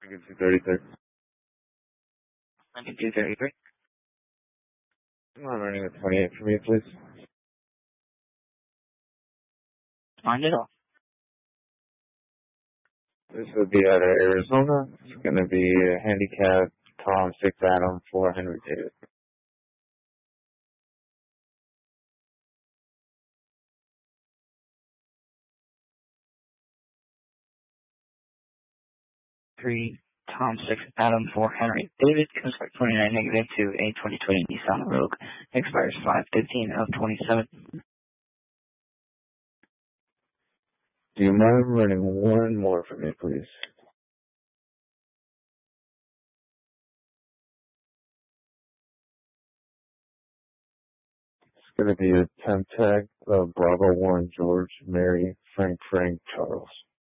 I can see 33. I can do 33. Come on, running at 28 for me, please. Find it all. This would be out of Arizona. It's going to be a handicap Tom 6 Adam for Henry David. Three, Tom 6 Adam 4 Henry David, comes back 29 negative to a 2020 Nissan Rogue, expires 5/15 of 27. Do you mind running one more for me, please? It's going to be a 10 tag, Bravo 1 George, Mary, Frank, Charles.